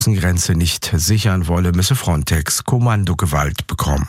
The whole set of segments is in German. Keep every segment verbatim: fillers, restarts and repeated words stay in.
Grenze nicht sichern wolle, müsse Frontex Kommandogewalt bekommen.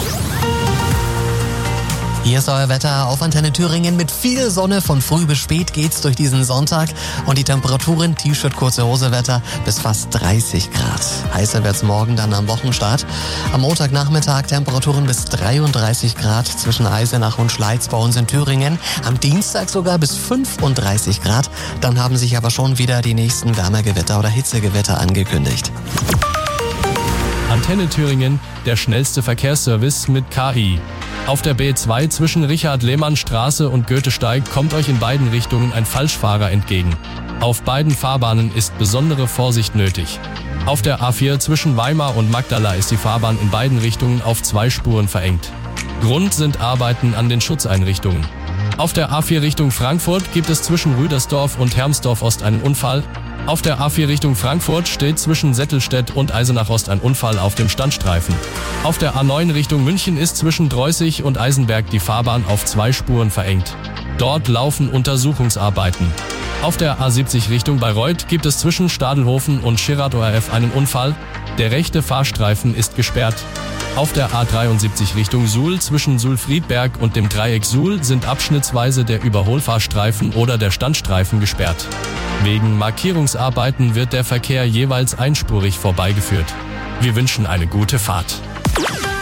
Hier ist euer Wetter auf Antenne Thüringen mit viel Sonne. Von früh bis spät geht's durch diesen Sonntag. Und die Temperaturen, T-Shirt, kurze Hose Wetter bis fast dreißig Grad. Heißer wird's morgen dann am Wochenstart. Am Montagnachmittag Temperaturen bis dreiunddreißig Grad zwischen Eisenach und Schleiz bei uns in Thüringen. Am Dienstag sogar bis fünfunddreißig Grad. Dann haben sich aber schon wieder die nächsten Wärmegewitter oder Hitzegewitter angekündigt. Antenne Thüringen, der schnellste Verkehrsservice mit K I. Auf der B zwei zwischen Richard-Lehmann-Straße und Goethesteig kommt euch in beiden Richtungen ein Falschfahrer entgegen. Auf beiden Fahrbahnen ist besondere Vorsicht nötig. Auf der A vier zwischen Weimar und Magdala ist die Fahrbahn in beiden Richtungen auf zwei Spuren verengt. Grund sind Arbeiten an den Schutzeinrichtungen. Auf der A vier Richtung Frankfurt gibt es zwischen Rüdersdorf und Hermsdorf Ost einen Unfall. Auf der A vier Richtung Frankfurt steht zwischen Settelstedt und Eisenach Ost ein Unfall auf dem Standstreifen. Auf der A neun Richtung München ist zwischen Dreußig und Eisenberg die Fahrbahn auf zwei Spuren verengt. Dort laufen Untersuchungsarbeiten. Auf der A siebzig Richtung Bayreuth gibt es zwischen Stadelhofen und Schirrad O R F einen Unfall. Der rechte Fahrstreifen ist gesperrt. Auf der A dreiundsiebzig Richtung Suhl zwischen Suhl-Friedberg und dem Dreieck Suhl sind abschnittsweise der Überholfahrstreifen oder der Standstreifen gesperrt. Wegen Markierungsarbeiten wird der Verkehr jeweils einspurig vorbeigeführt. Wir wünschen eine gute Fahrt.